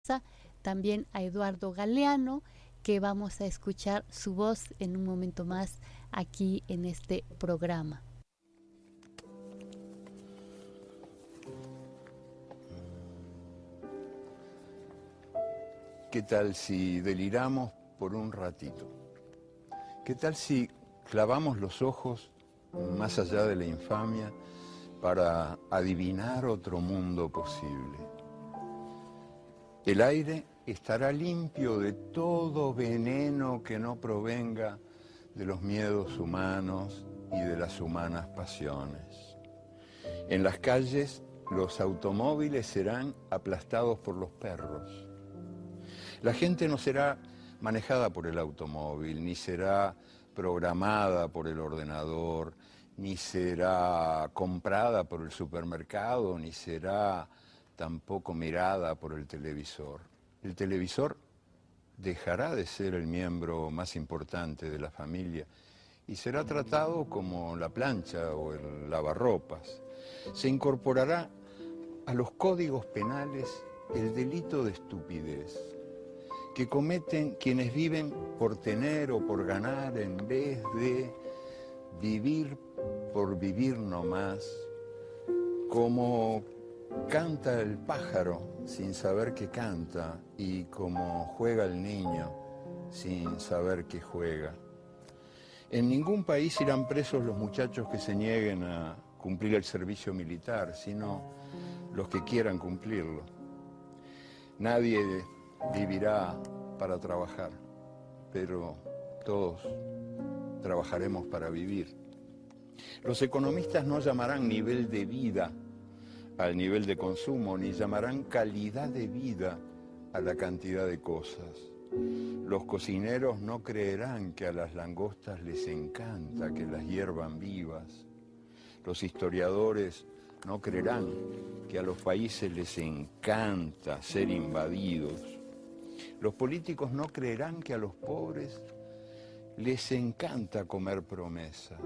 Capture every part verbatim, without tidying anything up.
también a Eduardo Galeano, que vamos a escuchar su voz en un momento más aquí en este programa. ¿Qué tal si deliramos por un ratito? ¿Qué tal si clavamos los ojos más allá de la infamia para adivinar otro mundo posible? El aire estará limpio de todo veneno que no provenga de los miedos humanos y de las humanas pasiones. En las calles, los automóviles serán aplastados por los perros. La gente no será manejada por el automóvil, ni será programada por el ordenador, ni será comprada por el supermercado, ni será tampoco mirada por el televisor. El televisor dejará de ser el miembro más importante de la familia y será tratado como la plancha o el lavarropas. Se incorporará a los códigos penales el delito de estupidez que cometen quienes viven por tener o por ganar en vez de vivir por vivir nomás, como canta el pájaro sin saber que canta y como juega el niño sin saber que juega. En ningún país irán presos los muchachos que se nieguen a cumplir el servicio militar, sino los que quieran cumplirlo. Nadie vivirá para trabajar, pero todos trabajaremos para vivir. Los economistas no llamarán nivel de vida al nivel de consumo, ni llamarán calidad de vida a la cantidad de cosas. Los cocineros no creerán que a las langostas les encanta que las hiervan vivas. Los historiadores no creerán que a los países les encanta ser invadidos. Los políticos no creerán que a los pobres les encanta comer promesas.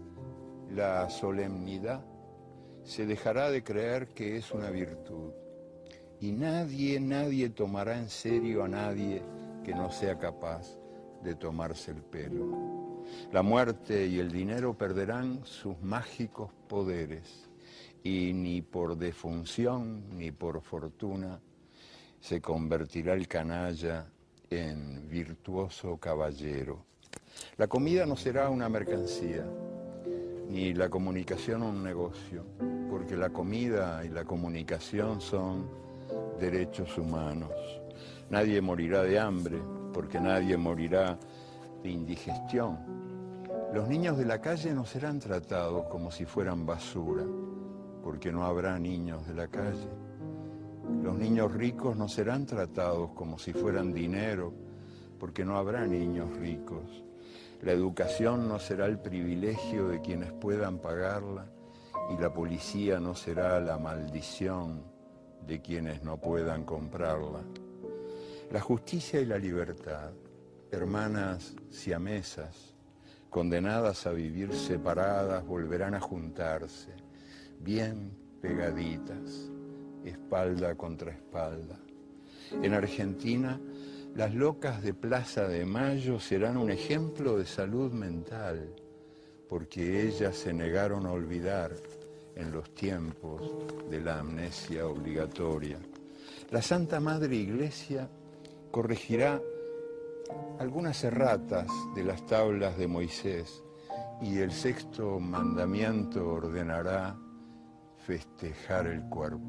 La solemnidad se dejará de creer que es una virtud. Y nadie, nadie tomará en serio a nadie que no sea capaz de tomarse el pelo. La muerte y el dinero perderán sus mágicos poderes y ni por defunción ni por fortuna se convertirá el canalla en virtuoso caballero. La comida no será una mercancía, ni la comunicación un negocio, porque la comida y la comunicación son derechos humanos. Nadie morirá de hambre, porque nadie morirá de indigestión. Los niños de la calle no serán tratados como si fueran basura, porque no habrá niños de la calle. Los niños ricos no serán tratados como si fueran dinero, porque no habrá niños ricos. La educación no será el privilegio de quienes puedan pagarla y la policía no será la maldición de quienes no puedan comprarla. La justicia y la libertad, hermanas siamesas, condenadas a vivir separadas, volverán a juntarse, bien pegaditas, espalda contra espalda. En Argentina, las locas de Plaza de Mayo serán un ejemplo de salud mental, porque ellas se negaron a olvidar en los tiempos de la amnesia obligatoria. La Santa Madre Iglesia corregirá algunas erratas de las tablas de Moisés y el sexto mandamiento ordenará festejar el cuerpo.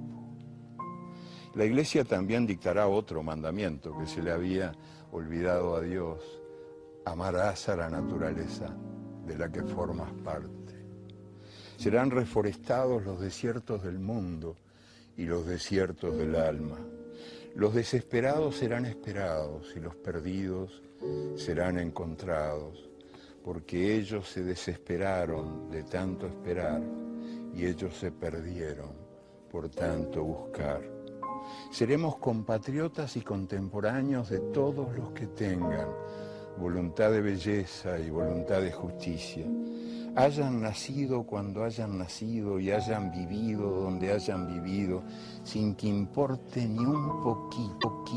La Iglesia también dictará otro mandamiento que se le había olvidado a Dios: amarás a la naturaleza de la que formas parte. Serán reforestados los desiertos del mundo y los desiertos del alma. Los desesperados serán esperados y los perdidos serán encontrados, porque ellos se desesperaron de tanto esperar y ellos se perdieron por tanto buscar. Seremos compatriotas y contemporáneos de todos los que tengan voluntad de belleza y voluntad de justicia. Hayan nacido cuando hayan nacido y hayan vivido donde hayan vivido, sin que importe ni un poquito.